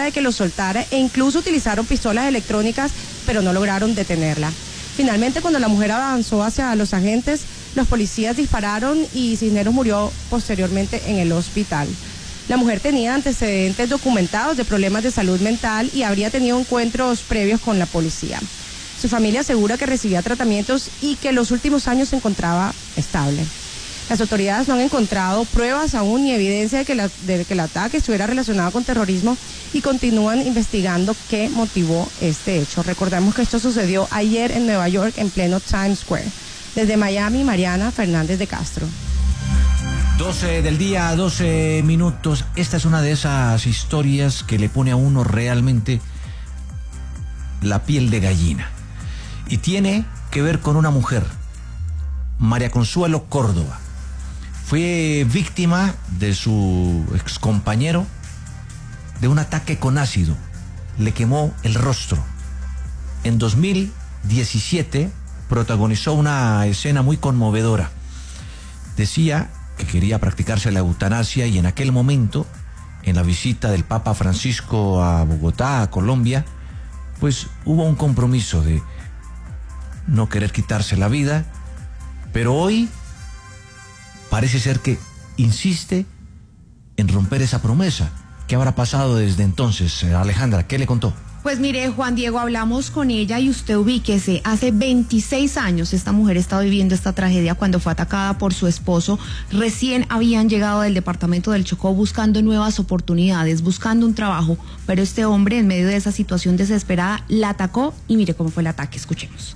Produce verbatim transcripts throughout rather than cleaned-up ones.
hora de que los soltara e incluso utilizaron pistolas electrónicas, pero no lograron detenerla. Finalmente, cuando la mujer avanzó hacia los agentes, los policías dispararon y Cisneros murió posteriormente en el hospital. La mujer tenía antecedentes documentados de problemas de salud mental y habría tenido encuentros previos con la policía. Su familia asegura que recibía tratamientos y que en los últimos años se encontraba estable. Las autoridades no han encontrado pruebas aún ni evidencia de que, la, de que el ataque estuviera relacionado con terrorismo y continúan investigando qué motivó este hecho. Recordemos que esto sucedió ayer en Nueva York, en pleno Times Square. Desde Miami, Mariana Fernández de Castro. doce del día, doce minutos. Esta es una de esas historias que le pone a uno realmente la piel de gallina. Y tiene que ver con una mujer, María Consuelo Córdoba. Fue víctima de su excompañero de un ataque con ácido. Le quemó el rostro. En dos mil diecisiete protagonizó una escena muy conmovedora. Decía que quería practicarse la eutanasia y en aquel momento, en la visita del Papa Francisco a Bogotá, a Colombia, pues hubo un compromiso de no querer quitarse la vida, pero hoy parece ser que insiste en romper esa promesa. ¿Qué habrá pasado desde entonces? Alejandra, ¿qué le contó? Pues mire, Juan Diego, hablamos con ella y usted ubíquese, hace veintiséis años esta mujer estaba viviendo esta tragedia cuando fue atacada por su esposo. Recién habían llegado del departamento del Chocó buscando nuevas oportunidades, buscando un trabajo, pero este hombre en medio de esa situación desesperada la atacó y mire cómo fue el ataque, escuchemos.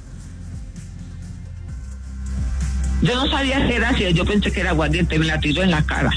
Yo no sabía qué era, si yo pensé que era aguardiente, me la tiró en la cara.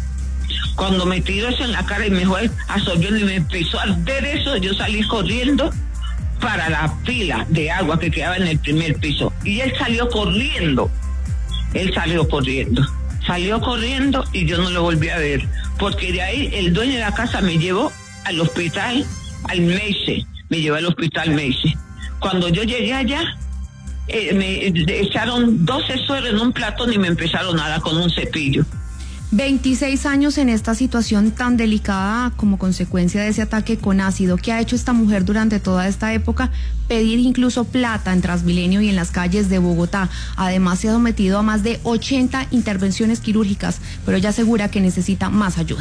Cuando me tiró eso en la cara y me fue absorbiendo y me empezó a arder eso, yo salí corriendo para la pila de agua que quedaba en el primer piso. Y él salió corriendo, él salió corriendo, salió corriendo y yo no lo volví a ver. Porque de ahí el dueño de la casa me llevó al hospital, al Meise, me llevó al hospital Meise. Cuando yo llegué allá, eh, me echaron doce sueros en un platón y me empezaron a dar con un cepillo. veintiséis años en esta situación tan delicada como consecuencia de ese ataque con ácido. ¿Qué ha hecho esta mujer durante toda esta época? Pedir incluso plata en Transmilenio y en las calles de Bogotá. Además se ha sometido a más de ochenta intervenciones quirúrgicas, pero ella asegura que necesita más ayuda.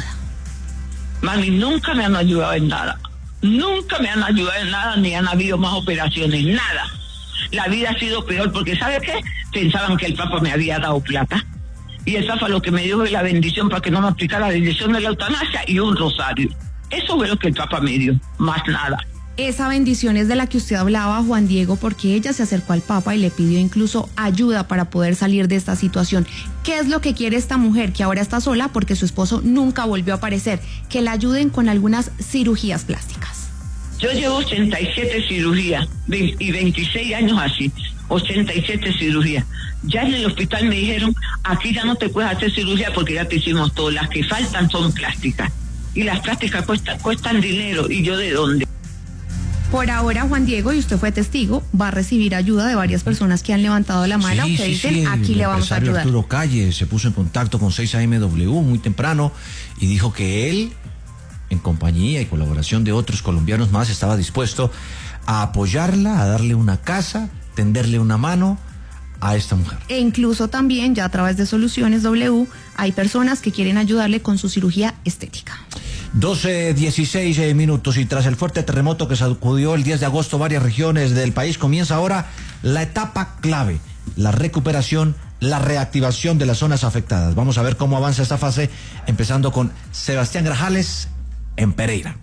Mami, nunca me han ayudado en nada. Nunca me han ayudado en nada, ni han habido más operaciones, nada. La vida ha sido peor porque, ¿sabe qué? Pensaban que el Papa me había dado plata. Y esa fue lo que me dio la bendición para que no me aplicara la bendición de la eutanasia y un rosario. Eso fue lo que el Papa me dio, más nada. Esa bendición es de la que usted hablaba, Juan Diego, porque ella se acercó al Papa y le pidió incluso ayuda para poder salir de esta situación. ¿Qué es lo que quiere esta mujer que ahora está sola porque su esposo nunca volvió a aparecer? Que la ayuden con algunas cirugías plásticas. Yo llevo ochenta y siete cirugías y veintiséis años así, ochenta y siete cirugías. Ya en el hospital me dijeron, aquí ya no te puedes hacer cirugía porque ya te hicimos todo, las que faltan son plásticas. Y las plásticas cuestan, cuestan dinero, ¿y yo de dónde? Por ahora, Juan Diego, y usted fue testigo, va a recibir ayuda de varias personas que han levantado la mano, sí, que sí, dicen, sí, aquí le vamos a ayudar. Arturo Calle se puso en contacto con seis A M W muy temprano y dijo que él, en compañía y colaboración de otros colombianos más, estaba dispuesto a apoyarla, a darle una casa, tenderle una mano a esta mujer. E incluso también, ya a través de Soluciones W, hay personas que quieren ayudarle con su cirugía estética. doce, dieciséis minutos y tras el fuerte terremoto que sacudió el diez de agosto varias regiones del país, comienza ahora la etapa clave, la recuperación, la reactivación de las zonas afectadas. Vamos a ver cómo avanza esta fase, empezando con Sebastián Grajales en Pereira.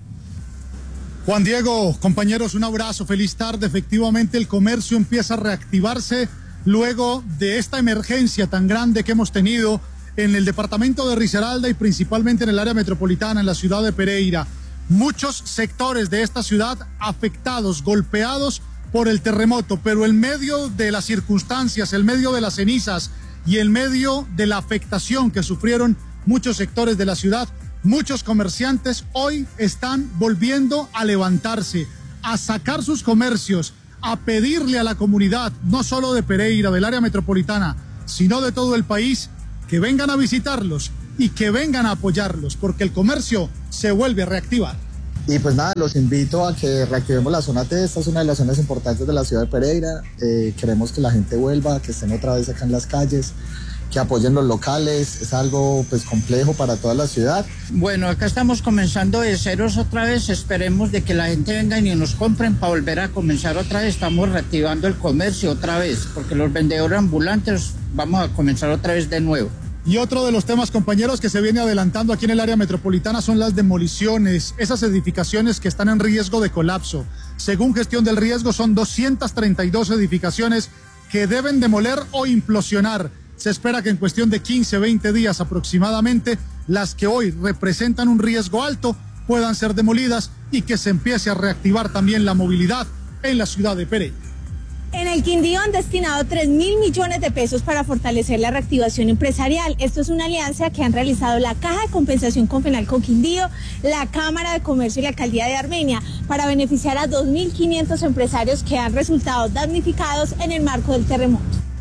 Juan Diego, compañeros, un abrazo, feliz tarde. Efectivamente, el comercio empieza a reactivarse luego de esta emergencia tan grande que hemos tenido en el departamento de Risaralda y principalmente en el área metropolitana, en la ciudad de Pereira. Muchos sectores de esta ciudad afectados, golpeados por el terremoto, pero en medio de las circunstancias, en medio de las cenizas y en medio de la afectación que sufrieron muchos sectores de la ciudad, muchos comerciantes hoy están volviendo a levantarse, a sacar sus comercios, a pedirle a la comunidad, no solo de Pereira, del área metropolitana, sino de todo el país, que vengan a visitarlos y que vengan a apoyarlos, porque el comercio se vuelve a reactivar. Y pues nada, los invito a que reactivemos la zona T, esta es una de las zonas importantes de la ciudad de Pereira, eh, queremos que la gente vuelva, que estén otra vez acá en las calles, que apoyen los locales, es algo pues complejo para toda la ciudad. Bueno, acá estamos comenzando de ceros otra vez, esperemos de que la gente venga y nos compren para volver a comenzar otra vez, estamos reactivando el comercio otra vez, porque los vendedores ambulantes vamos a comenzar otra vez de nuevo. Y otro de los temas, compañeros, que se viene adelantando aquí en el área metropolitana son las demoliciones, esas edificaciones que están en riesgo de colapso. Según gestión del riesgo, son doscientas treinta y dos edificaciones que deben demoler o implosionar. Se espera que en cuestión de quince, veinte días aproximadamente, las que hoy representan un riesgo alto puedan ser demolidas y que se empiece a reactivar también la movilidad en la ciudad de Pereira. En el Quindío han destinado tres mil millones de pesos para fortalecer la reactivación empresarial. Esto es una alianza que han realizado la Caja de Compensación Confenal con Quindío, la Cámara de Comercio y la Alcaldía de Armenia, para beneficiar a dos mil quinientos empresarios que han resultado damnificados en el marco del terremoto.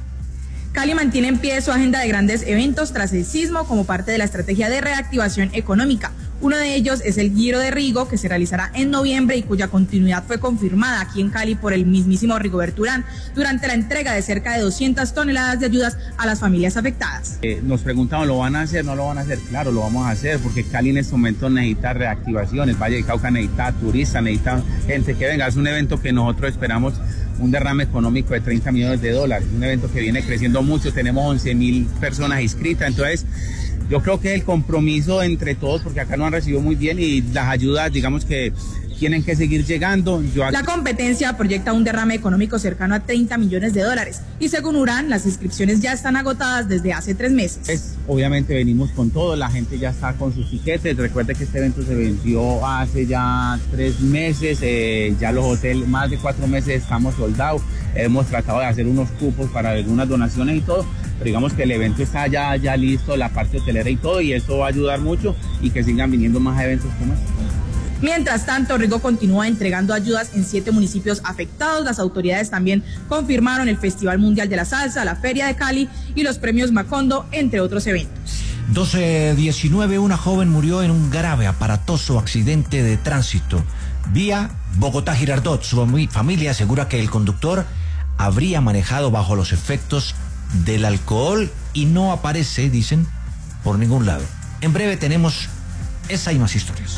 Cali mantiene en pie su agenda de grandes eventos tras el sismo como parte de la estrategia de reactivación económica. Uno de ellos es el Giro de Rigo, que se realizará en noviembre y cuya continuidad fue confirmada aquí en Cali por el mismísimo Rigoberto Urán durante la entrega de cerca de doscientas toneladas de ayudas a las familias afectadas. Eh, nos preguntaban, ¿lo van a hacer? ¿No lo van a hacer? Claro, lo vamos a hacer porque Cali en este momento necesita reactivación, el Valle del Cauca necesita turistas, necesita gente que venga. Es un evento que nosotros esperamos un derrame económico de treinta millones de dólares, un evento que viene creciendo mucho, tenemos once mil personas inscritas, entonces yo creo que el compromiso entre todos, porque acá nos han recibido muy bien y las ayudas, digamos que tienen que seguir llegando. Yo... La competencia proyecta un derrame económico cercano a treinta millones de dólares y según Urán, las inscripciones ya están agotadas desde hace tres meses. Es, obviamente venimos con todo, la gente ya está con sus tiquetes, recuerde que este evento se venció hace ya tres meses, eh, ya los hoteles, más de cuatro meses estamos soldados, hemos tratado de hacer unos cupos para algunas donaciones y todo, pero digamos que el evento está ya, ya listo, la parte hotelera y todo, y eso va a ayudar mucho y que sigan viniendo más eventos como este. Mientras tanto, Rigo continúa entregando ayudas en siete municipios afectados. Las autoridades también confirmaron el Festival Mundial de la Salsa, la Feria de Cali y los premios Macondo, entre otros eventos. doce diecinueve, una joven murió en un grave, aparatoso accidente de tránsito vía Bogotá-Girardot. Su familia asegura que el conductor habría manejado bajo los efectos del alcohol y no aparece, dicen, por ningún lado. En breve tenemos esa y más historias.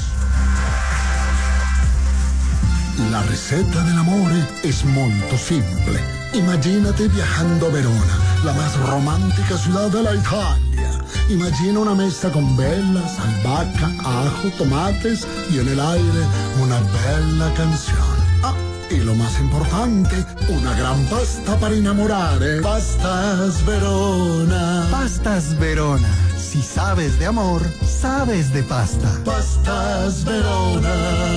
La receta del amore es molto simple. Imagínate viajando a Verona, la más romántica ciudad de la Italia. Imagina una mesa con velas, albahaca, ajo, tomates y en el aire una bella canción. Ah, y lo más importante, una gran pasta para enamorare. Pastas Verona. Pastas Verona. Si sabes de amor, sabes de pasta. Pastas Verona.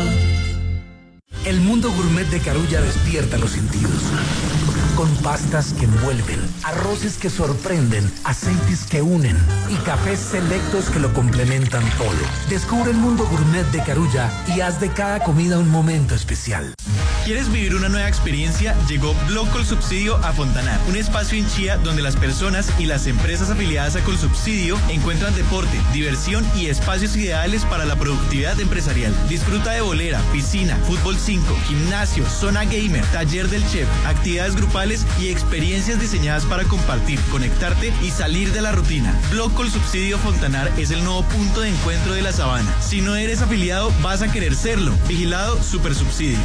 El mundo gourmet de Carulla despierta los sentidos. Con pastas que envuelven, arroces que sorprenden, aceites que unen y cafés selectos que lo complementan todo. Descubre el mundo gourmet de Carulla y haz de cada comida un momento especial. ¿Quieres vivir una nueva experiencia? Llegó Blog Colsubsidio a Fontanar, un espacio en Chía donde las personas y las empresas afiliadas a Colsubsidio encuentran deporte, diversión y espacios ideales para la productividad empresarial. Disfruta de bolera, piscina, fútbol cinco, gimnasio, zona gamer, taller del chef, actividades grupales y experiencias diseñadas para compartir, conectarte y salir de la rutina. Blog Colsubsidio Fontanar es el nuevo punto de encuentro de la sabana. Si no eres afiliado, vas a querer serlo. Vigilado Supersubsidio.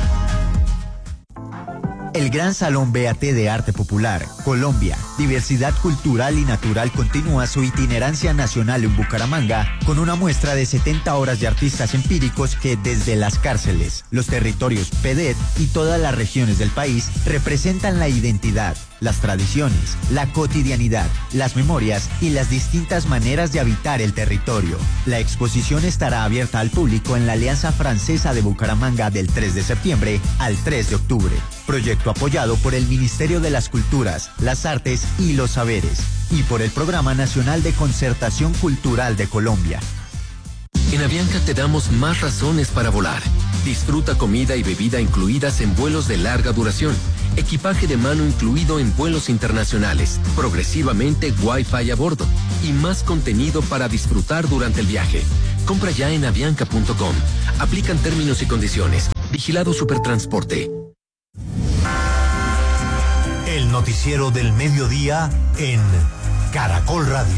El Gran Salón B A T de Arte Popular, Colombia, Diversidad Cultural y Natural continúa su itinerancia nacional en Bucaramanga con una muestra de setenta horas de artistas empíricos que desde las cárceles, los territorios P D E T y todas las regiones del país representan la identidad, las tradiciones, la cotidianidad, las memorias y las distintas maneras de habitar el territorio. La exposición estará abierta al público en la Alianza Francesa de Bucaramanga del tres de septiembre al tres de octubre. Proyecto apoyado por el Ministerio de las Culturas, las Artes y los Saberes y por el Programa Nacional de Concertación Cultural de Colombia. En Avianca te damos más razones para volar. Disfruta comida y bebida incluidas en vuelos de larga duración, equipaje de mano incluido en vuelos internacionales, progresivamente Wi-Fi a bordo y más contenido para disfrutar durante el viaje. Compra ya en avianca punto com. Aplican términos y condiciones. Vigilado Supertransporte. El noticiero del mediodía en Caracol Radio.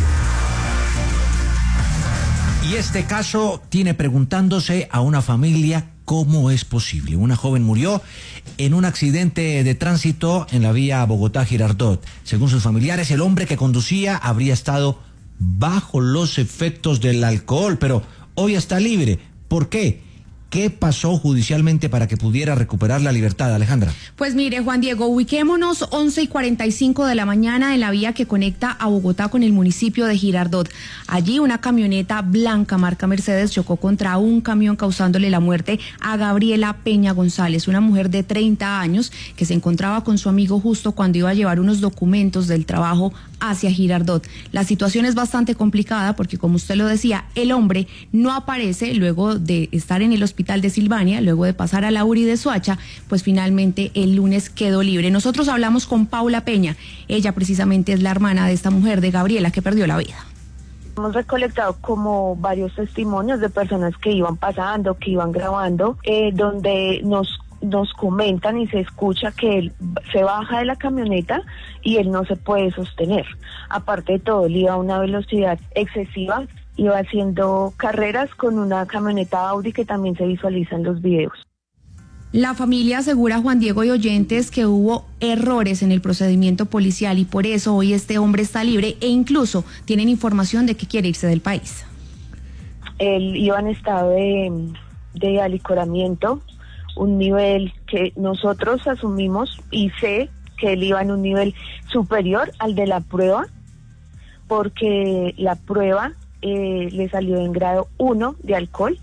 Y este caso tiene preguntándose a una familia cómo es posible. Una joven murió en un accidente de tránsito en la vía Bogotá-Girardot. Según sus familiares, el hombre que conducía habría estado bajo los efectos del alcohol, pero hoy está libre. ¿Por qué? ¿Qué pasó judicialmente para que pudiera recuperar la libertad, Alejandra? Pues mire, Juan Diego, ubiquémonos once y cuarenta y cinco de la mañana en la vía que conecta a Bogotá con el municipio de Girardot. Allí una camioneta blanca marca Mercedes chocó contra un camión causándole la muerte a Gabriela Peña González, una mujer de treinta años que se encontraba con su amigo justo cuando iba a llevar unos documentos del trabajo hacia Girardot. La situación es bastante complicada porque, como usted lo decía, el hombre no aparece luego de estar en el hospital de Silvania, luego de pasar a la U R I de Soacha, pues finalmente el lunes quedó libre. Nosotros hablamos con Paula Peña, ella precisamente es la hermana de esta mujer, de Gabriela, que perdió la vida. Hemos recolectado como varios testimonios de personas que iban pasando, que iban grabando, eh, donde nos nos comentan y se escucha que él se baja de la camioneta y él no se puede sostener. Aparte de todo, él iba a una velocidad excesiva, iba haciendo carreras con una camioneta Audi que también se visualiza en los videos. La familia asegura, Juan Diego y oyentes, que hubo errores en el procedimiento policial y por eso hoy este hombre está libre e incluso tienen información de que quiere irse del país. Él iba en estado de, de alicoramiento, un nivel que nosotros asumimos y sé que él iba en un nivel superior al de la prueba, porque la prueba eh, le salió en grado uno de alcohol.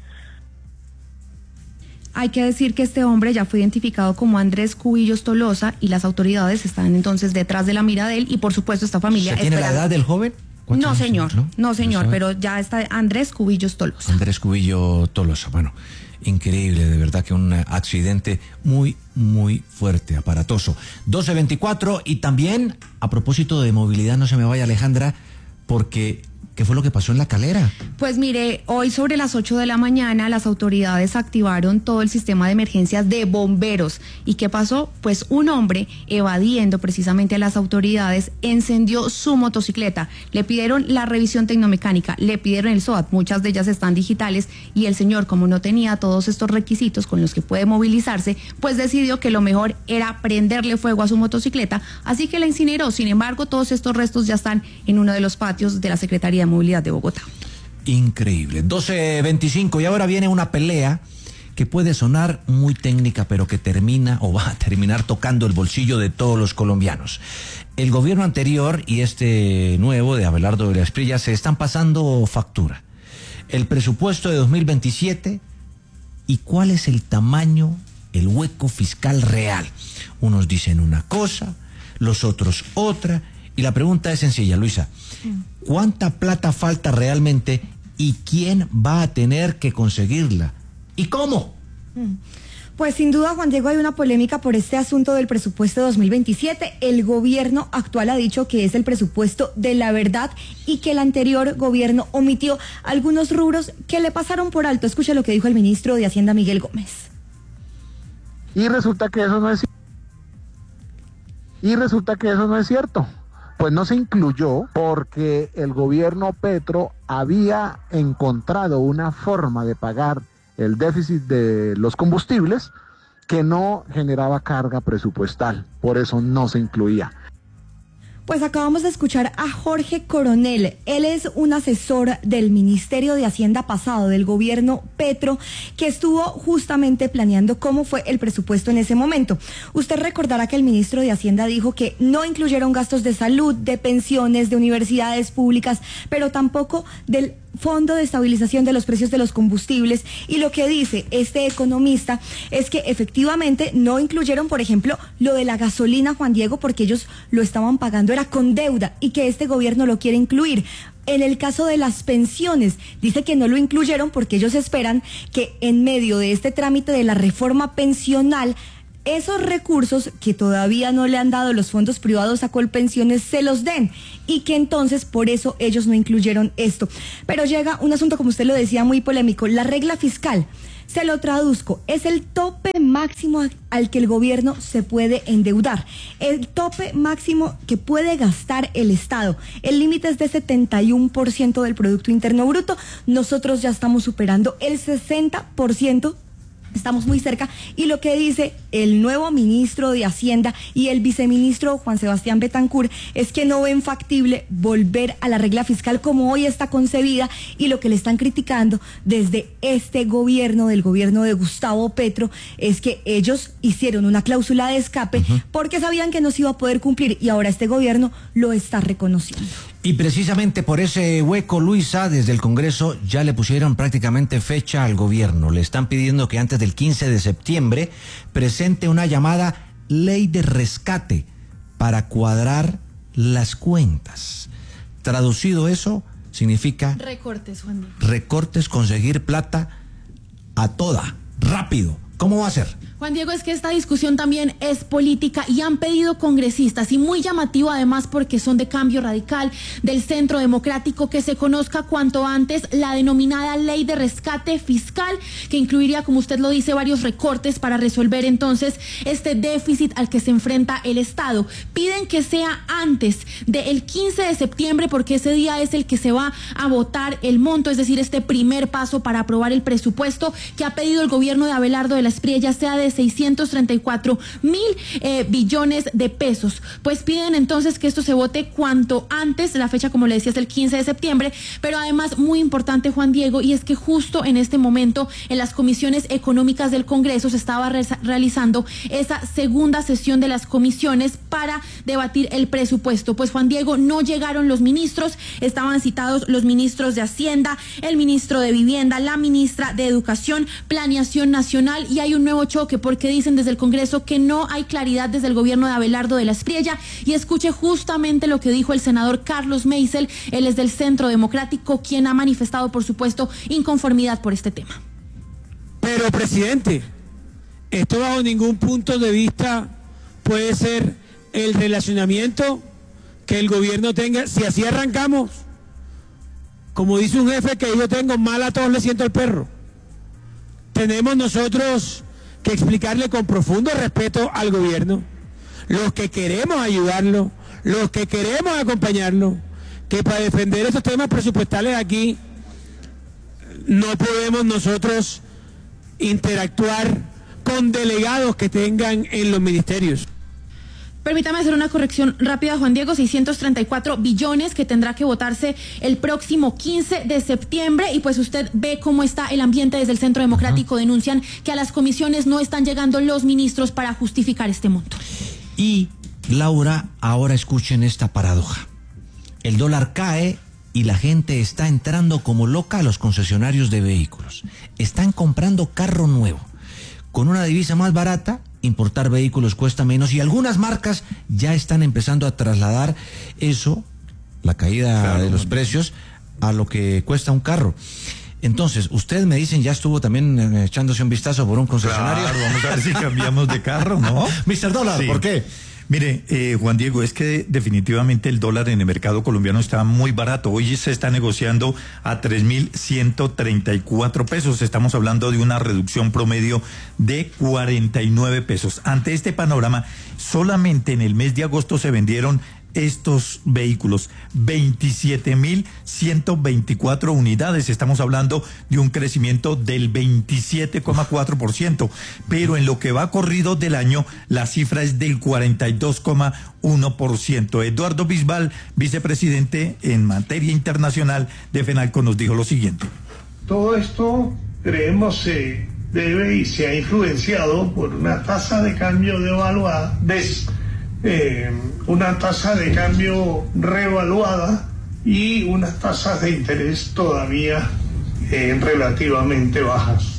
Hay que decir que este hombre ya fue identificado como Andrés Cubillos Tolosa y las autoridades están entonces detrás de la mira de él y por supuesto esta familia... ¿Se tiene esperando. la edad del joven? No señor, no, no señor, ¿No pero ya está Andrés Cubillos Tolosa. Andrés Cubillo Tolosa, bueno, increíble, de verdad que un accidente muy, muy fuerte, aparatoso. doce veinticuatro y también, a propósito de movilidad, no se me vaya Alejandra, porque... ¿qué fue lo que pasó en La Calera? Pues mire, hoy sobre las ocho de la mañana las autoridades activaron todo el sistema de emergencias de bomberos. ¿Y qué pasó? Pues un hombre, evadiendo precisamente a las autoridades, encendió su motocicleta. Le pidieron la revisión tecnomecánica, le pidieron el S O A T, muchas de ellas están digitales, y el señor, como no tenía todos estos requisitos con los que puede movilizarse, pues decidió que lo mejor era prenderle fuego a su motocicleta, así que la incineró. Sin embargo, todos estos restos ya están en uno de los patios de la Secretaría de Movilidad de Bogotá. Increíble. doce veinticinco y ahora viene una pelea que puede sonar muy técnica, pero que termina o va a terminar tocando el bolsillo de todos los colombianos. El gobierno anterior y este nuevo de Abelardo de la Espriella se están pasando factura. El presupuesto de dos mil veintisiete y cuál es el tamaño, el hueco fiscal real. Unos dicen una cosa, los otros otra. Y la pregunta es sencilla, Luisa. ¿Cuánta plata falta realmente y quién va a tener que conseguirla? ¿Y cómo? Pues sin duda, Juan Diego, hay una polémica por este asunto del presupuesto dos mil veintisiete. El gobierno actual ha dicho que es el presupuesto de la verdad y que el anterior gobierno omitió algunos rubros que le pasaron por alto. Escuche lo que dijo el ministro de Hacienda, Miguel Gómez. Y resulta que eso no es y resulta que eso no es cierto. Pues no se incluyó porque el gobierno Petro había encontrado una forma de pagar el déficit de los combustibles que no generaba carga presupuestal, por eso no se incluía. Pues acabamos de escuchar a Jorge Coronel. Él es un asesor del Ministerio de Hacienda pasado, del gobierno Petro, que estuvo justamente planeando cómo fue el presupuesto en ese momento. Usted recordará que el ministro de Hacienda dijo que no incluyeron gastos de salud, de pensiones, de universidades públicas, pero tampoco del Fondo de Estabilización de los Precios de los Combustibles, y lo que dice este economista es que efectivamente no incluyeron, por ejemplo, lo de la gasolina, Juan Diego, porque ellos lo estaban pagando, era con deuda, y que este gobierno lo quiere incluir. En el caso de las pensiones, dice que no lo incluyeron porque ellos esperan que en medio de este trámite de la reforma pensional esos recursos que todavía no le han dado los fondos privados a Colpensiones se los den y que entonces por eso ellos no incluyeron esto. Pero llega un asunto, como usted lo decía, muy polémico, la regla fiscal. Se lo traduzco, es el tope máximo al que el gobierno se puede endeudar, el tope máximo que puede gastar el Estado. El límite es de setenta y uno por ciento del Producto Interno Bruto, nosotros ya estamos superando el sesenta por ciento. Estamos muy cerca, y lo que dice el nuevo ministro de Hacienda y el viceministro Juan Sebastián Betancur es que no ven factible volver a la regla fiscal como hoy está concebida, y lo que le están criticando desde este gobierno, del gobierno de Gustavo Petro, es que ellos hicieron una cláusula de escape uh-huh. porque sabían que no se iba a poder cumplir, y ahora este gobierno lo está reconociendo. Y precisamente por ese hueco, Luisa, desde el Congreso ya le pusieron prácticamente fecha al gobierno. Le están pidiendo que antes del quince de septiembre presente una llamada ley de rescate para cuadrar las cuentas. Traducido eso, significa... Recortes, Juan Diego. Recortes, conseguir plata a toda, rápido. ¿Cómo va a ser? Juan Diego, es que esta discusión también es política y han pedido congresistas, y muy llamativo además porque son de Cambio Radical, del Centro Democrático, que se conozca cuanto antes la denominada ley de rescate fiscal, que incluiría, como usted lo dice, varios recortes para resolver entonces este déficit al que se enfrenta el Estado. Piden que sea antes del quince de septiembre porque ese día es el que se va a votar el monto, es decir, este primer paso para aprobar el presupuesto que ha pedido el gobierno de Abelardo de la Espriella sea de seiscientos treinta y cuatro mil eh, billones de pesos. Pues piden entonces que esto se vote cuanto antes. La fecha, como le decía, es el quince de septiembre, pero además muy importante, Juan Diego, y es que justo en este momento en las comisiones económicas del Congreso se estaba re realizando esa segunda sesión de las comisiones para debatir el presupuesto. Pues, Juan Diego, no llegaron los ministros, estaban citados los ministros de Hacienda, el ministro de Vivienda, la ministra de Educación, Planeación Nacional, y hay un nuevo choque porque dicen desde el Congreso que no hay claridad desde el gobierno de Abelardo de la Espriella. Y escuche justamente lo que dijo el senador Carlos Meisel, él es del Centro Democrático, quien ha manifestado, por supuesto, inconformidad por este tema. Pero, presidente, esto bajo ningún punto de vista puede ser el relacionamiento que el gobierno tenga. Si así arrancamos, como dice un jefe que yo tengo, mal a todos le siento el perro. Tenemos nosotros que explicarle con profundo respeto al gobierno, los que queremos ayudarlo, los que queremos acompañarlo, que para defender estos temas presupuestales aquí no podemos nosotros interactuar con delegados que tengan en los ministerios. Permítame hacer una corrección rápida, Juan Diego, seiscientos treinta y cuatro billones que tendrá que votarse el próximo quince de septiembre, y pues usted ve cómo está el ambiente desde el Centro Democrático. Denuncian que a las comisiones no están llegando los ministros para justificar este monto. Y, Laura, ahora escuchen esta paradoja. El dólar cae y la gente está entrando como loca a los concesionarios de vehículos. Están comprando carro nuevo. Con una divisa más barata, importar vehículos cuesta menos, y algunas marcas ya están empezando a trasladar eso, la caída claro, de los precios, a lo que cuesta un carro. Entonces, ustedes me dicen, ya estuvo también eh, echándose un vistazo por un concesionario. Claro, vamos a ver si cambiamos de carro, ¿no? mister Dólar, sí. ¿Por qué? Mire, eh, Juan Diego, es que definitivamente el dólar en el mercado colombiano está muy barato. Hoy se está negociando a tres mil ciento treinta y cuatro pesos. Estamos hablando de una reducción promedio de cuarenta y nueve pesos. Ante este panorama, solamente en el mes de agosto se vendieron estos vehículos, veintisiete mil ciento veinticuatro unidades. Estamos hablando de un crecimiento del veintisiete coma cuatro por ciento, pero en lo que va corrido del año la cifra es del cuarenta y dos coma uno por ciento. Eduardo Bisbal, vicepresidente en materia internacional de FENALCO, nos dijo lo siguiente. Todo esto creemos se debe y se ha influenciado por una tasa de cambio devaluada, des Eh, una tasa de cambio revaluada y unas tasas de interés todavía eh, relativamente bajas.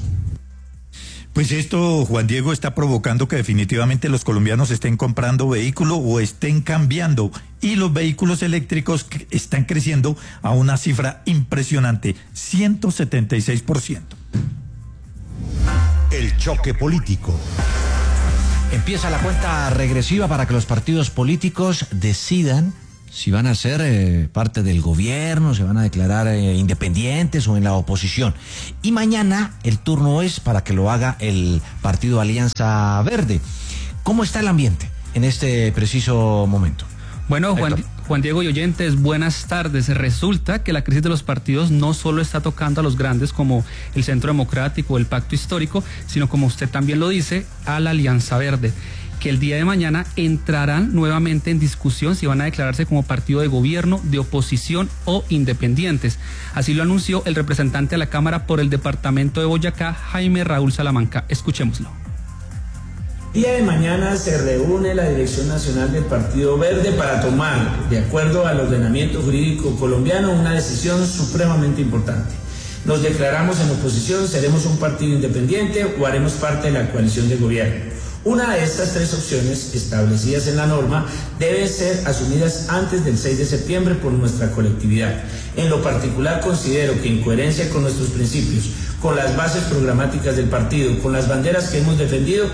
Pues esto, Juan Diego, está provocando que definitivamente los colombianos estén comprando vehículos o estén cambiando, y los vehículos eléctricos están creciendo a una cifra impresionante, ciento setenta y seis por ciento. El choque político. Empieza la cuenta regresiva para que los partidos políticos decidan si van a ser eh, parte del gobierno, se van a declarar eh, independientes o en la oposición. Y mañana el turno es para que lo haga el partido Alianza Verde. ¿Cómo está el ambiente en este preciso momento? Bueno, Juan, Juan Diego y oyentes, buenas tardes. Resulta que la crisis de los partidos no solo está tocando a los grandes como el Centro Democrático o el Pacto Histórico, sino, como usted también lo dice, a la Alianza Verde, que el día de mañana entrarán nuevamente en discusión si van a declararse como partido de gobierno, de oposición o independientes. Así lo anunció el representante a la Cámara por el departamento de Boyacá, Jaime Raúl Salamanca. Escuchémoslo. El día de mañana se reúne la Dirección Nacional del Partido Verde para tomar, de acuerdo al ordenamiento jurídico colombiano, una decisión supremamente importante. Nos declaramos en oposición, seremos un partido independiente o haremos parte de la coalición de gobierno. Una de estas tres opciones establecidas en la norma deben ser asumidas antes del seis de septiembre por nuestra colectividad. En lo particular considero que, en coherencia con nuestros principios, con las bases programáticas del partido, con las banderas que hemos defendido,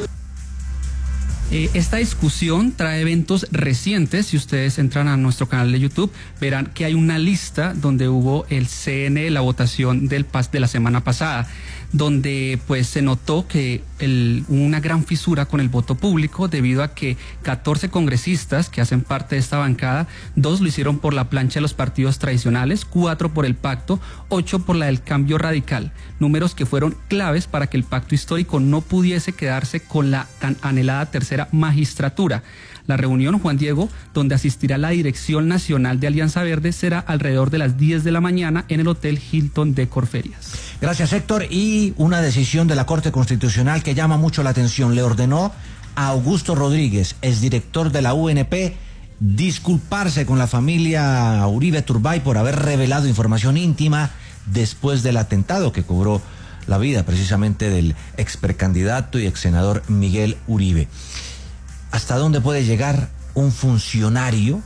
Eh, esta discusión trae eventos recientes. Si ustedes entran a nuestro canal de YouTube, verán que hay una lista donde hubo el C N, la votación del P A S de la semana pasada, donde pues se notó que el, una gran fisura con el voto público debido a que catorce congresistas que hacen parte de esta bancada, dos lo hicieron por la plancha de los partidos tradicionales, cuatro por el pacto, ocho por la del Cambio Radical, números que fueron claves para que el Pacto Histórico no pudiese quedarse con la tan anhelada tercera magistratura. La reunión, Juan Diego, donde asistirá la Dirección Nacional de Alianza Verde, será alrededor de las diez de la mañana en el Hotel Hilton de Corferias. Gracias, Héctor. Y una decisión de la Corte Constitucional que llama mucho la atención. Le ordenó a Augusto Rodríguez, exdirector de la U N P, disculparse con la familia Uribe Turbay por haber revelado información íntima después del atentado que cobró la vida precisamente del ex precandidato y ex senador Miguel Uribe. ¿Hasta dónde puede llegar un funcionario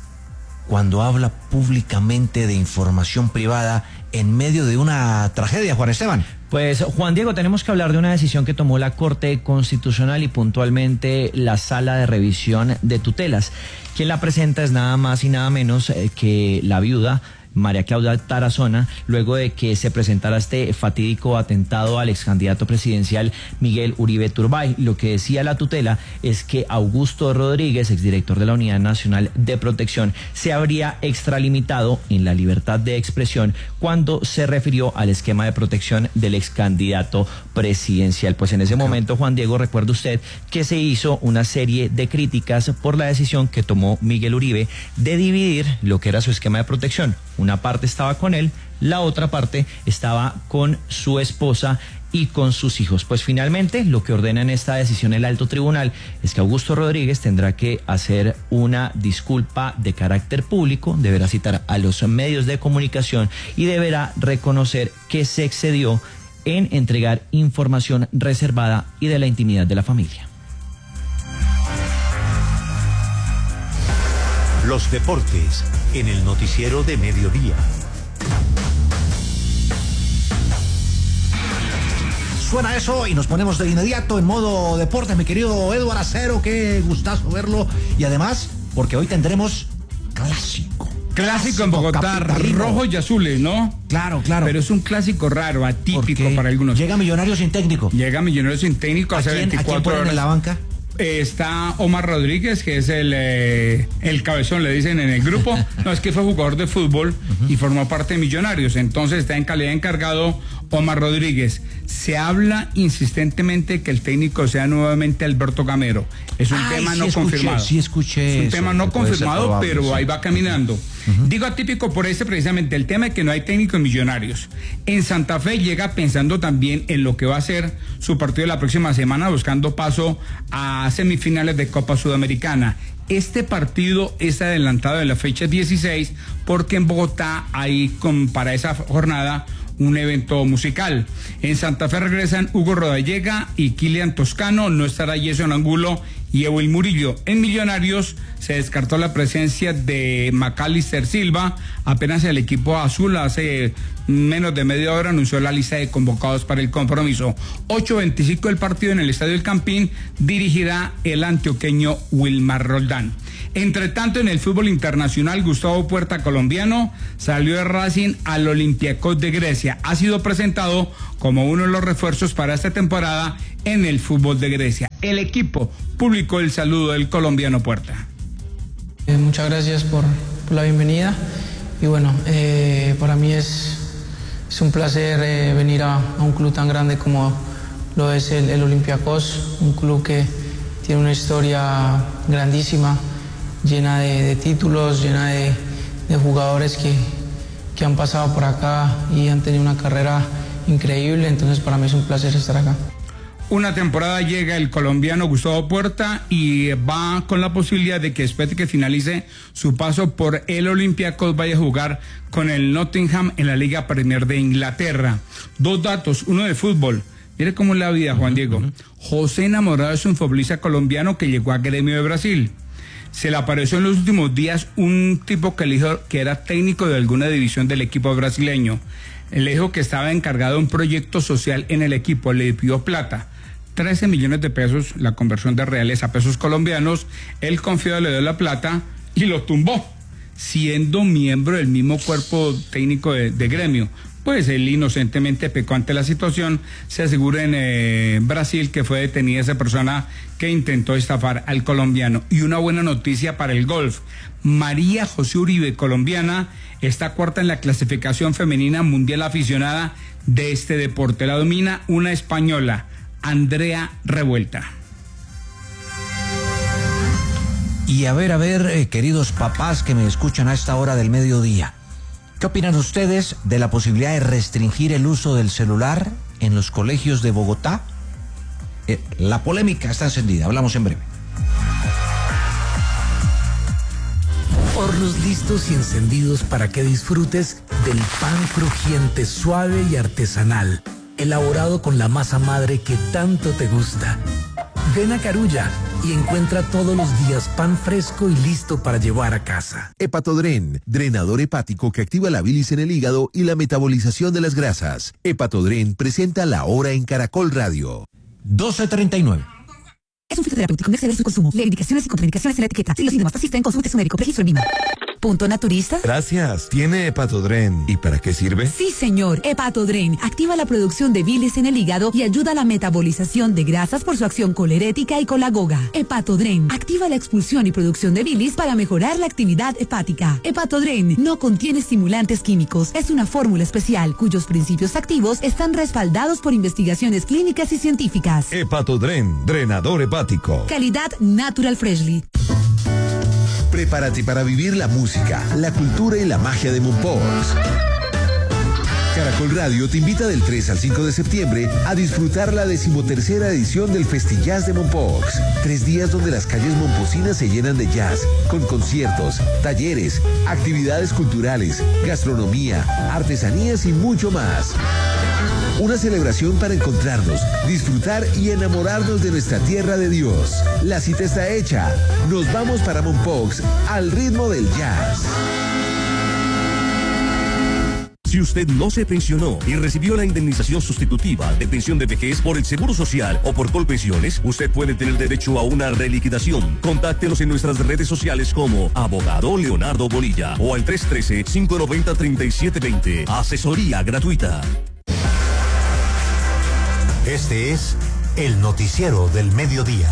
cuando habla públicamente de información privada en medio de una tragedia, Juan Esteban? Pues, Juan Diego, tenemos que hablar de una decisión que tomó la Corte Constitucional y puntualmente la Sala de Revisión de Tutelas. Quien la presenta es nada más y nada menos que la viuda María Claudia Tarazona, luego de que se presentara este fatídico atentado al ex candidato presidencial Miguel Uribe Turbay. Lo que decía la tutela es que Augusto Rodríguez, exdirector de la Unidad Nacional de Protección, se habría extralimitado en la libertad de expresión cuando se refirió al esquema de protección del ex candidato presidencial. Pues en ese momento, Juan Diego, recuerda usted que se hizo una serie de críticas por la decisión que tomó Miguel Uribe de dividir lo que era su esquema de protección. Una parte estaba con él, la otra parte estaba con su esposa y con sus hijos. Pues finalmente lo que ordena en esta decisión el alto tribunal es que Augusto Rodríguez tendrá que hacer una disculpa de carácter público, deberá citar a los medios de comunicación y deberá reconocer que se excedió en entregar información reservada y de la intimidad de la familia. Los deportes en el noticiero de mediodía. Suena eso y nos ponemos de inmediato en modo deportes, mi querido Eduardo Acero, qué gustazo verlo. Y además, porque hoy tendremos clásico. Clásico en Bogotá, capitalino. Rojos y azules, ¿no? Claro, claro. Pero es un clásico raro, atípico para algunos. Llega Millonarios sin técnico. Llega Millonarios sin técnico hace veinticuatro horas. ¿En la banca? Está Omar Rodríguez, que es el, eh, el cabezón, le dicen en el grupo. No, es que fue jugador de fútbol uh-huh. y formó parte de Millonarios. Entonces está en calidad de encargado Omar Rodríguez. Se habla insistentemente que el técnico sea nuevamente Alberto Gamero. Es un Ay, tema sí no escuché, confirmado. Sí escuché es un eso, tema no confirmado, probable, pero sí. ahí va caminando. Uh-huh. Digo atípico por este precisamente el tema de que no hay técnico en Millonarios. En Santa Fe llega pensando también en lo que va a ser su partido de la próxima semana, buscando paso a semifinales de Copa Sudamericana. Este partido es adelantado de la fecha dieciséis porque en Bogotá hay con, para esa jornada un evento musical. En Santa Fe regresan Hugo Rodallega y Kilian Toscano, no estará Jason Angulo y Ewil Murillo. En Millonarios se descartó la presencia de Macalister Silva, apenas el equipo azul hace menos de media hora anunció la lista de convocados para el compromiso. ocho veinticinco el partido en el Estadio El Campín, dirigirá el antioqueño Wilmar Roldán. Entre tanto, en el fútbol internacional, Gustavo Puerta, colombiano, salió de Racing al Olympiacos de Grecia. Ha sido presentado como uno de los refuerzos para esta temporada en el fútbol de Grecia. El equipo publicó el saludo del colombiano Puerta. Eh, muchas gracias por, por la bienvenida y bueno, eh, para mí es, es un placer eh, venir a, a un club tan grande como lo es el, el Olympiacos, un club que tiene una historia grandísima, llena de, de títulos, llena de, de jugadores que, que han pasado por acá y han tenido una carrera increíble, entonces para mí es un placer estar acá. Una temporada llega el colombiano Gustavo Puerta y va con la posibilidad de que después de que finalice su paso por el Olympiacos vaya a jugar con el Nottingham en la Liga Premier de Inglaterra. Dos datos, uno de fútbol. Mire cómo es la vida, Juan Diego. José Enamorado es un futbolista colombiano que llegó a Gremio de Brasil. Se le apareció en los últimos días un tipo que le dijo que era técnico de alguna división del equipo brasileño. Le dijo que estaba encargado de un proyecto social en el equipo, le pidió plata. trece millones de pesos, la conversión de reales a pesos colombianos. Él confió, le dio la plata y lo tumbó, siendo miembro del mismo cuerpo técnico de, de Gremio. Pues él inocentemente pecó ante la situación. Se asegura en eh, Brasil que fue detenida esa persona que intentó estafar al colombiano. Y una buena noticia para el golf. María José Uribe, colombiana, está cuarta en la clasificación femenina mundial aficionada de este deporte. La domina una española, Andrea Revuelta. Y a ver, a ver, eh, queridos papás que me escuchan a esta hora del mediodía, ¿qué opinan ustedes de la posibilidad de restringir el uso del celular en los colegios de Bogotá? Eh, la polémica está encendida, hablamos en breve. Hornos listos y encendidos para que disfrutes del pan crujiente, suave y artesanal, elaborado con la masa madre que tanto te gusta. Ven a Carulla y encuentra todos los días pan fresco y listo para llevar a casa. Hepatodren, drenador hepático que activa la bilis en el hígado y la metabolización de las grasas. Hepatodren presenta La Hora en Caracol Radio. doce treinta y nueve. Es un fitoterapéutico, no exceder su consumo. Lee indicaciones y contraindicaciones en la etiqueta. Si los síntomas persisten, consulte a su médico. Registro en Lima. Punto naturista. Gracias. ¿Tiene Hepatodren? ¿Y para qué sirve? Sí, señor. Hepatodren activa la producción de bilis en el hígado y ayuda a la metabolización de grasas por su acción colerética y colagoga. Hepatodren activa la expulsión y producción de bilis para mejorar la actividad hepática. Hepatodren no contiene estimulantes químicos. Es una fórmula especial cuyos principios activos están respaldados por investigaciones clínicas y científicas. Hepatodren, drenador hepático. Calidad Natural Freshly. Prepárate para vivir la música, la cultura y la magia de Mompox. Caracol Radio te invita del tres al cinco de septiembre a disfrutar la decimotercera edición del Festillas de Mompox. Tres días donde las calles momposinas se llenan de jazz, con conciertos, talleres, actividades culturales, gastronomía, artesanías y mucho más. Una celebración para encontrarnos, disfrutar y enamorarnos de nuestra tierra de Dios. La cita está hecha. Nos vamos para Mompox al ritmo del jazz. Si usted no se pensionó y recibió la indemnización sustitutiva de pensión de vejez por el Seguro Social o por Colpensiones, usted puede tener derecho a una reliquidación. Contáctenos en nuestras redes sociales como Abogado Leonardo Bonilla o al tres uno tres, cinco nueve cero, tres siete dos cero. Asesoría gratuita. Este es el noticiero del mediodía.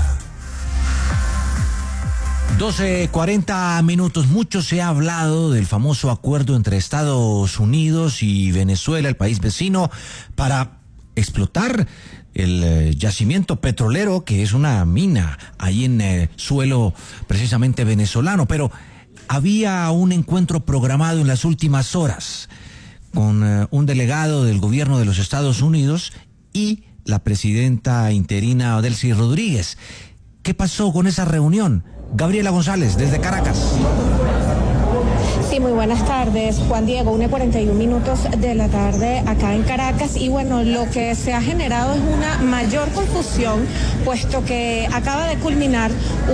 doce cuarenta minutos. Mucho se ha hablado del famoso acuerdo entre Estados Unidos y Venezuela, el país vecino, para explotar el eh, yacimiento petrolero, que es una mina ahí en eh, suelo precisamente venezolano. Pero había un encuentro programado en las últimas horas con eh, un delegado del gobierno de los Estados Unidos y la presidenta interina Delcy Rodríguez. ¿Qué pasó con esa reunión? Gabriela González, desde Caracas. Sí, Sí, muy buenas tardes, Juan Diego, una y cuarenta y un minutos de la tarde acá en Caracas, y bueno, lo que se ha generado es una mayor confusión, puesto que acaba de culminar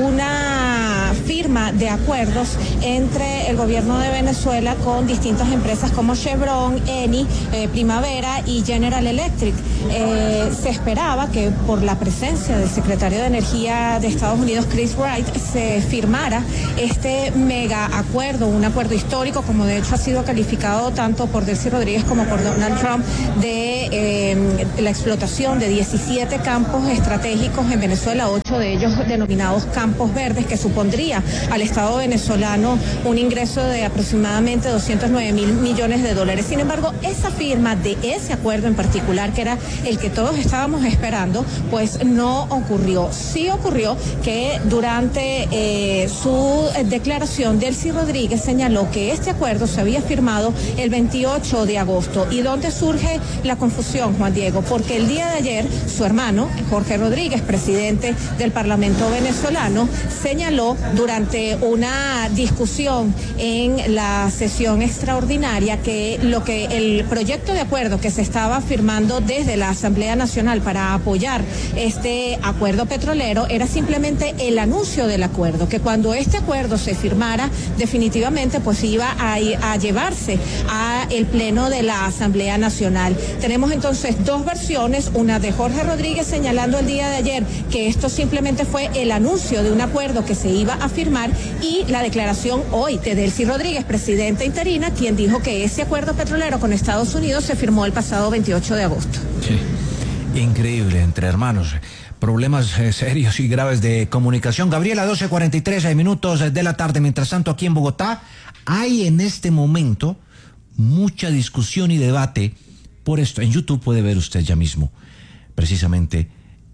una firma de acuerdos entre el gobierno de Venezuela con distintas empresas como Chevron, Eni, eh, Primavera y General Electric. Eh, se esperaba que por la presencia del secretario de Energía de Estados Unidos, Chris Wright, se firmara este mega acuerdo, un acuerdo histórico, como de hecho ha sido calificado tanto por Delcy Rodríguez como por Donald Trump, de eh, la explotación de diecisiete campos estratégicos en Venezuela, ocho de ellos denominados campos verdes, que supondría al Estado venezolano un ingreso de aproximadamente doscientos nueve mil millones de dólares. Sin embargo, esa firma de ese acuerdo en particular, que era el que todos estábamos esperando, pues no ocurrió. Sí ocurrió que durante eh, su declaración, Delcy Rodríguez señaló que este acuerdo se había firmado el veintiocho de agosto. ¿Y dónde surge la confusión, Juan Diego? Porque el día de ayer su hermano, Jorge Rodríguez, presidente del Parlamento venezolano, señaló durante una discusión en la sesión extraordinaria que lo que el proyecto de acuerdo que se estaba firmando desde la Asamblea Nacional para apoyar este acuerdo petrolero era simplemente el anuncio del acuerdo, que cuando este acuerdo se firmara definitivamente pues iba a, a llevarse a el pleno de la Asamblea Nacional. Tenemos entonces dos versiones, una de Jorge Rodríguez señalando el día de ayer que esto simplemente fue el anuncio de un acuerdo que se iba a firmar, y la declaración hoy de Delcy Rodríguez, presidenta interina, quien dijo que ese acuerdo petrolero con Estados Unidos se firmó el pasado veintiocho de agosto. Sí, increíble, entre hermanos. Problemas eh, serios y graves de comunicación. Gabriela, doce cuarenta y tres minutos de la tarde. Mientras tanto, aquí en Bogotá hay en este momento mucha discusión y debate por esto. En YouTube puede ver usted ya mismo precisamente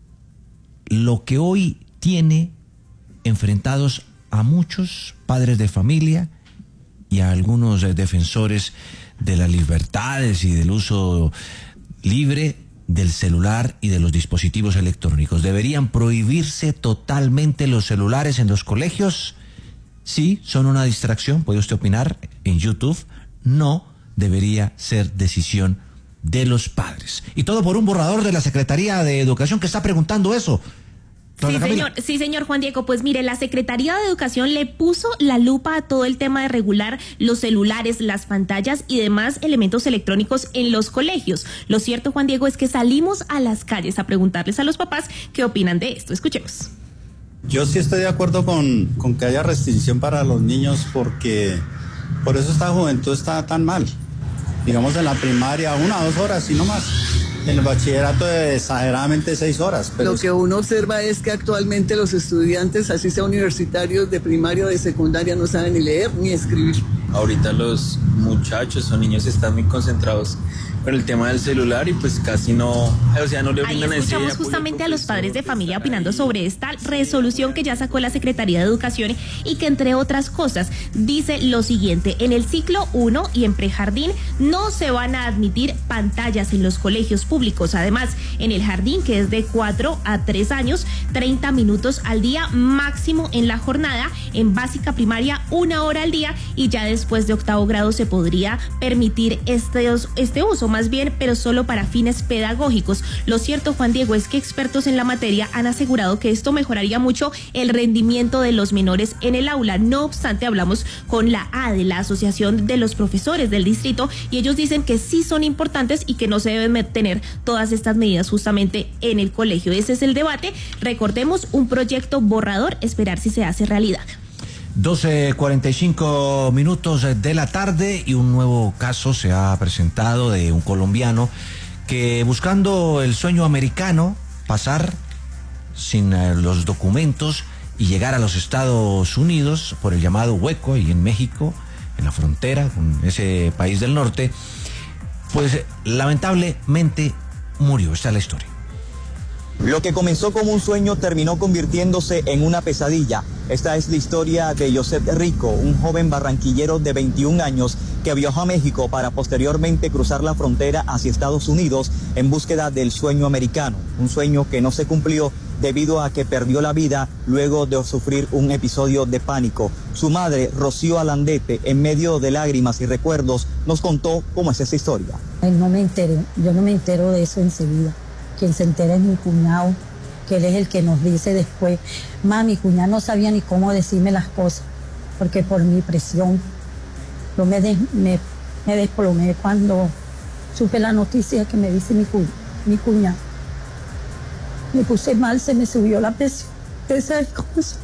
lo que hoy tiene enfrentados a muchos padres de familia y a algunos eh, defensores de las libertades y del uso libre del celular y de los dispositivos electrónicos. ¿Deberían prohibirse totalmente los celulares en los colegios? Sí, son una distracción, puede usted opinar en YouTube. No, debería ser decisión de los padres. Y todo por un borrador de la Secretaría de Educación que está preguntando eso. Sí, señor, sí, señor Juan Diego, pues mire, la Secretaría de Educación le puso la lupa a todo el tema de regular los celulares, las pantallas y demás elementos electrónicos en los colegios. Lo cierto, Juan Diego, es que salimos a las calles a preguntarles a los papás qué opinan de esto. Escuchemos. Yo sí estoy de acuerdo con, con que haya restricción para los niños, porque por eso esta juventud está tan mal. Digamos en la primaria, una o dos horas y no más. En el bachillerato exageradamente seis horas. Pero Lo que uno observa es que actualmente los estudiantes, así sea universitarios, de primaria o de secundaria, no saben ni leer ni escribir. Ahorita los muchachos o niños están muy concentrados con el tema del celular y pues casi no, o sea, no le brindan ese apoyo. Ahí escuchamos justamente a los padres de familia opinando sobre esta resolución que ya sacó la Secretaría de Educación y que, entre otras cosas, dice lo siguiente: en el ciclo uno y en prejardín no se van a admitir pantallas en los colegios públicos. Además, en el jardín, que es de cuatro a tres años, treinta minutos al día máximo en la jornada. En básica primaria, una hora al día, y ya después de octavo grado se podría permitir este, este uso, más bien, pero solo para fines pedagógicos. Lo cierto, Juan Diego, es que expertos en la materia han asegurado que esto mejoraría mucho el rendimiento de los menores en el aula. No obstante, hablamos con la A D E, la Asociación de los Profesores del Distrito, y ellos dicen que sí son importantes y que no se deben tener todas estas medidas justamente en el colegio. Ese es el debate. Recordemos, un proyecto borrador, esperar si se hace realidad. doce cuarenta y cinco minutos de la tarde, y un nuevo caso se ha presentado de un colombiano que, buscando el sueño americano, pasar sin eh, los documentos y llegar a los Estados Unidos por el llamado hueco, y en México, en la frontera con ese país del norte, pues lamentablemente murió. Esta es la historia. Lo que comenzó como un sueño terminó convirtiéndose en una pesadilla. Esta es la historia de Joseph Rico, un joven barranquillero de veintiún años que viajó a México para posteriormente cruzar la frontera hacia Estados Unidos en búsqueda del sueño americano. Un sueño que no se cumplió debido a que perdió la vida luego de sufrir un episodio de pánico. Su madre, Rocío Alandete, en medio de lágrimas y recuerdos, nos contó cómo es esa historia. No me enteré, yo no me entero de eso enseguida. Quien se entera es mi cuñado, que él es el que nos dice después. Mami, mi cuñado no sabía ni cómo decirme las cosas, porque por mi presión, yo me, des, me, me desplomé cuando supe la noticia que me dice mi, cu, mi cuñado. Me puse mal, se me subió la presión, esas cosas.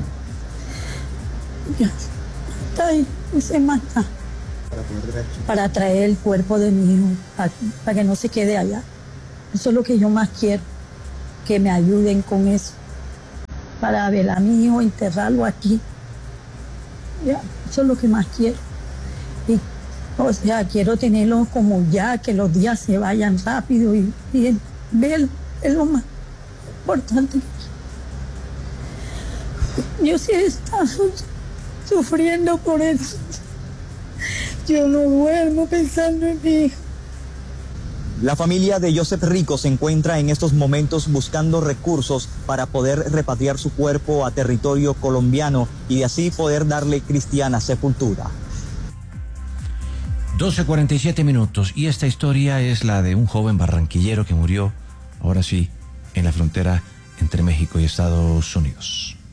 Ya, está ahí, se mata. Para traer el cuerpo de mi hijo, para, para que no se quede allá. Eso es lo que yo más quiero, que me ayuden con eso. Para ver a mi hijo, enterrarlo aquí. Ya, eso es lo que más quiero. Y, o sea, quiero tenerlo como ya, que los días se vayan rápido y, y verlo, es lo más importante. Yo sí he estado sufriendo por eso. Yo no duermo pensando en mi hijo. La familia de Joseph Rico se encuentra en estos momentos buscando recursos para poder repatriar su cuerpo a territorio colombiano y de así poder darle cristiana sepultura. doce cuarenta y siete minutos y esta historia es la de un joven barranquillero que murió, ahora sí, en la frontera entre México y Estados Unidos.